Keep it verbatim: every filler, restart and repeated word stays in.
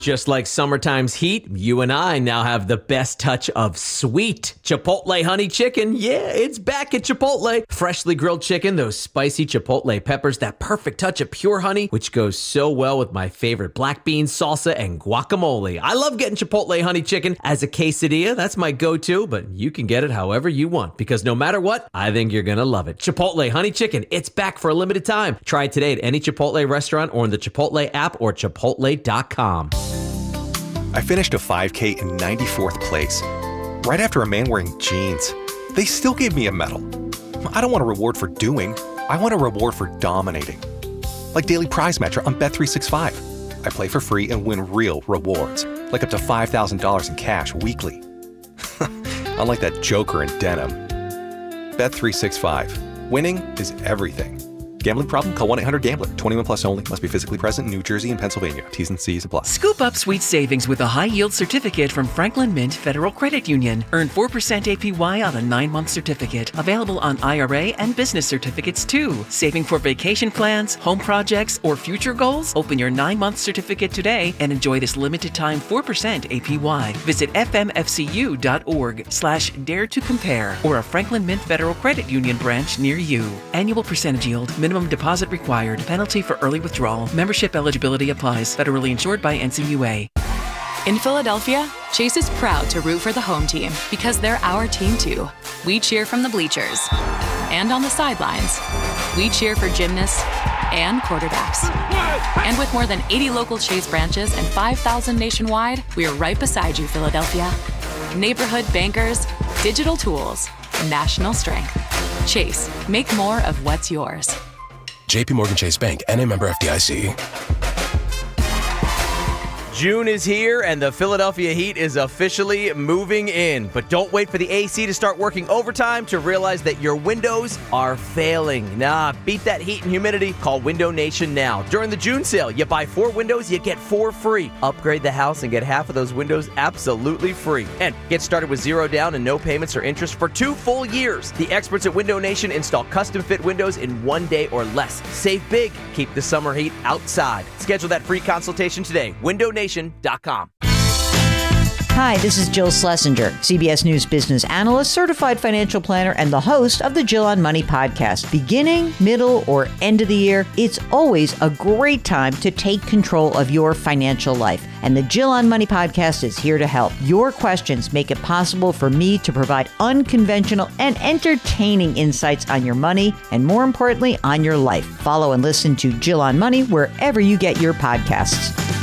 Just like summertime's heat, you and I now have the best touch of sweet. Chipotle honey chicken, yeah, it's back at Chipotle. Freshly grilled chicken, those spicy Chipotle peppers, that perfect touch of pure honey, which goes so well with my favorite black bean salsa and guacamole. I love getting Chipotle honey chicken as a quesadilla. That's my go-to, but you can get it however you want, because no matter what, I think you're gonna love it. Chipotle honey chicken, it's back for a limited time. Try it today at any Chipotle restaurant or in the Chipotle app or chipotle dot com. I finished a five K in ninety-fourth place, right after a man wearing jeans. They still gave me a medal. I don't want a reward for doing, I want a reward for dominating. Like Daily Prize Matcher on Bet three sixty-five. I play for free and win real rewards, like up to five thousand dollars in cash weekly. Unlike that joker in denim. Bet three sixty-five. Winning is everything. Gambling problem? Call one eight hundred gambler. twenty-one plus only. Must be physically present in New Jersey and Pennsylvania. T's and C's apply. Scoop up sweet savings with a high-yield certificate from Franklin Mint Federal Credit Union. Earn four percent A P Y on a nine-month certificate. Available on I R A and business certificates, too. Saving for vacation plans, home projects, or future goals? Open your nine-month certificate today and enjoy this limited-time four percent A P Y. Visit f m f c u dot org slash dare to compare or a Franklin Mint Federal Credit Union branch near you. Annual percentage yield. Minimum deposit required. Penalty for early withdrawal. Membership eligibility applies. Federally insured by N C U A. In Philadelphia, Chase is proud to root for the home team because they're our team too. We cheer from the bleachers and on the sidelines. We cheer for gymnasts and quarterbacks. And with more than eighty local Chase branches and five thousand nationwide, we are right beside you, Philadelphia. Neighborhood bankers, digital tools, national strength. Chase, make more of what's yours. J P Morgan Chase Bank, N A member F D I C. June is here and the Philadelphia Heat is officially moving in. But don't wait for the A C to start working overtime to realize that your windows are failing. Nah, beat that heat and humidity. Call Window Nation now. During the June sale, you buy four windows, you get four free. Upgrade the house and get half of those windows absolutely free. And get started with zero down and no payments or interest for two full years. The experts at Window Nation install custom fit windows in one day or less. Save big. Keep the summer heat outside. Schedule that free consultation today. window nation dot com. Hi, this is Jill Schlesinger, C B S News business analyst, certified financial planner, and the host of the Jill on Money podcast. Beginning, middle, or end of the year, it's always a great time to take control of your financial life. And the Jill on Money podcast is here to help. Your questions make it possible for me to provide unconventional and entertaining insights on your money and, more importantly, on your life. Follow and listen to Jill on Money wherever you get your podcasts.